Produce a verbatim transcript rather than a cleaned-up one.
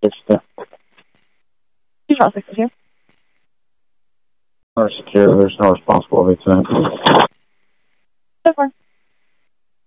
It's the He's not sixty-two. secure. There's no responsibility to it. So far.